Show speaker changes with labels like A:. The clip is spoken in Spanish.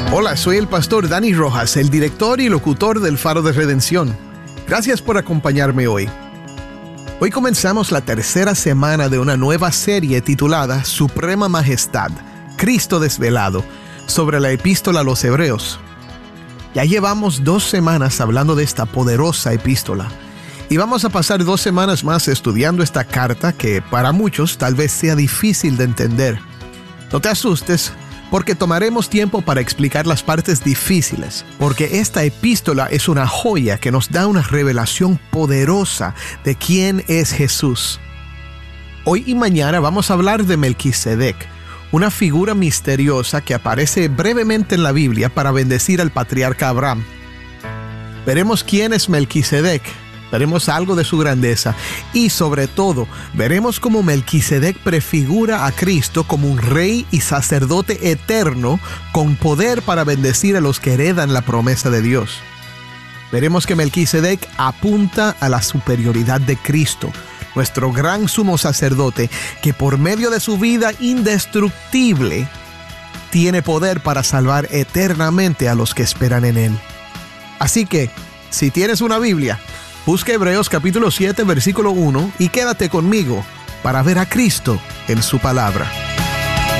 A: Hola, soy el pastor Dani Rojas, el director y locutor del Faro de Redención. Gracias por acompañarme hoy. Hoy comenzamos la tercera semana de una nueva serie titulada Suprema Majestad, Cristo Desvelado, sobre la epístola a los Hebreos. Ya llevamos 2 semanas hablando de esta poderosa epístola y vamos a pasar 2 semanas más estudiando esta carta que para muchos tal vez sea difícil de entender. No te asustes, porque tomaremos tiempo para explicar las partes difíciles, porque esta epístola es una joya que nos da una revelación poderosa de quién es Jesús. Hoy y mañana vamos a hablar de Melquisedec, una figura misteriosa que aparece brevemente en la Biblia para bendecir al patriarca Abraham. Veremos quién es Melquisedec, veremos algo de su grandeza y sobre todo veremos cómo Melquisedec prefigura a Cristo como un rey y sacerdote eterno con poder para bendecir a los que heredan la promesa de Dios. Veremos que Melquisedec apunta a la superioridad de Cristo, nuestro gran sumo sacerdote, que por medio de su vida indestructible tiene poder para salvar eternamente a los que esperan en él. Así que, si tienes una Biblia, busca Hebreos capítulo 7, versículo 1 y quédate conmigo para ver a Cristo en su palabra.